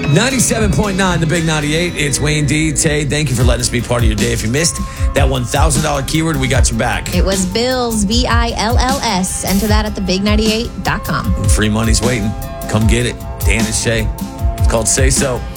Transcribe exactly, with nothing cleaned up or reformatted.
ninety-seven point nine, the Big ninety-eight. It's Wayne D. Tay, thank you for letting us be part of your day. If you missed that one thousand dollars keyword, we got your back. It was Bills, B I L L S. Enter that at the big ninety-eight dot com. Free money's waiting. Come get it. Dan and Shay. It's called Say So.